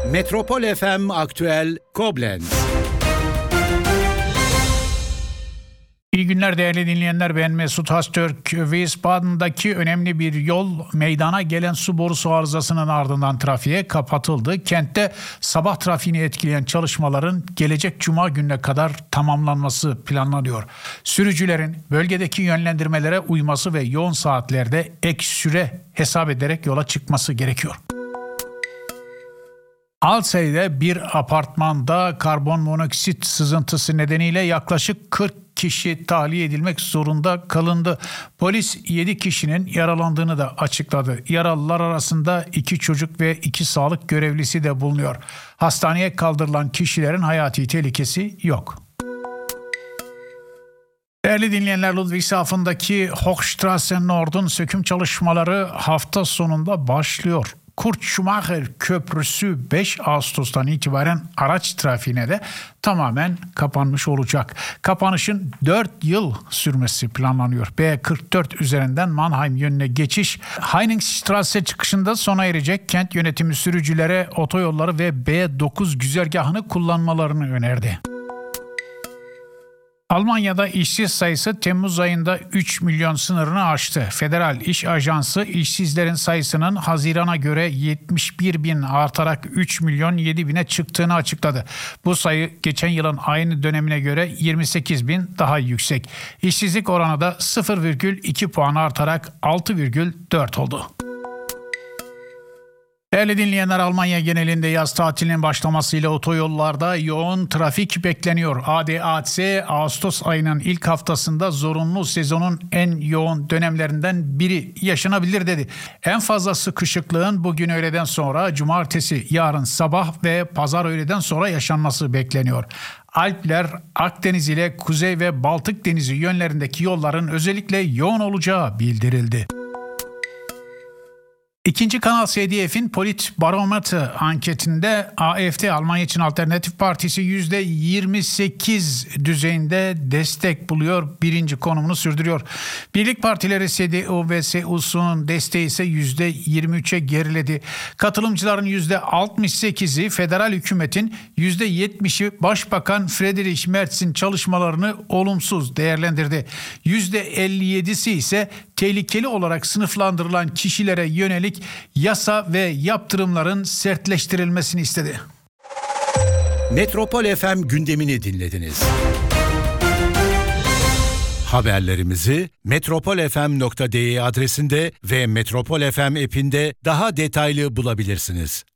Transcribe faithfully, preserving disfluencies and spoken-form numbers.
Metropol F M Aktüel Koblenz. İyi günler değerli dinleyenler, ben Mesut Hastürk. Wiesbaden'daki önemli bir yol meydana gelen su borusu arızasının ardından trafiğe kapatıldı. Kentte sabah trafiğini etkileyen çalışmaların gelecek cuma gününe kadar tamamlanması planlanıyor. Sürücülerin bölgedeki yönlendirmelere uyması ve yoğun saatlerde ek süre hesap ederek yola çıkması gerekiyor. Alzey'de bir apartmanda karbon monoksit sızıntısı nedeniyle yaklaşık kırk kişi tahliye edilmek zorunda kalındı. Polis yedi kişinin yaralandığını da açıkladı. Yaralılar arasında iki çocuk ve iki sağlık görevlisi de bulunuyor. Hastaneye kaldırılan kişilerin hayati tehlikesi yok. Değerli dinleyenler, Ludwigshafen'daki Hochstrasse Nord'un söküm çalışmaları hafta sonunda başlıyor. Kurt Schumacher Köprüsü beş Ağustos'tan itibaren araç trafiğine de tamamen kapanmış olacak. Kapanışın dört yıl sürmesi planlanıyor. B kırk dört üzerinden Mannheim yönüne geçiş Heiningstrasse çıkışında sona erecek. Kent yönetimi sürücülere otoyolları ve B dokuz güzergahını kullanmalarını önerdi. Almanya'da işsiz sayısı Temmuz ayında üç milyon sınırını aştı. Federal İş Ajansı işsizlerin sayısının Haziran'a göre yetmiş bir bin artarak üç milyon yedi bine çıktığını açıkladı. Bu sayı geçen yılın aynı dönemine göre yirmi sekiz bin daha yüksek. İşsizlik oranı da sıfır virgül iki puan artarak altı virgül dört oldu. Değerli dinleyenler, Almanya genelinde yaz tatilinin başlamasıyla otoyollarda yoğun trafik bekleniyor. A D A C, Ağustos ayının ilk haftasında zorunlu sezonun en yoğun dönemlerinden biri yaşanabilir dedi. En fazla sıkışıklığın bugün öğleden sonra, cumartesi, yarın sabah ve pazar öğleden sonra yaşanması bekleniyor. Alpler, Akdeniz ile Kuzey ve Baltık Denizi yönlerindeki yolların özellikle yoğun olacağı bildirildi. İkinci Kanal S D F'in Politbarometre anketinde A F D Almanya için Alternatif Partisi yüzde yirmi sekiz düzeyinde destek buluyor. Birinci konumunu sürdürüyor. Birlik partileri C D U ve C U S'un desteği ise yüzde yirmi üçe geriledi. Katılımcıların yüzde altmış sekizi federal hükümetin, yüzde yetmişi Başbakan Friedrich Merz'in çalışmalarını olumsuz değerlendirdi. yüzde elli yedisi ise tehlikeli olarak sınıflandırılan kişilere yönelik yasa ve yaptırımların sertleştirilmesini istedi. Metropol F M gündemini dinlediniz. Haberlerimizi metropol f m nokta d e adresinde ve Metropol F M app'inde daha detaylı bulabilirsiniz.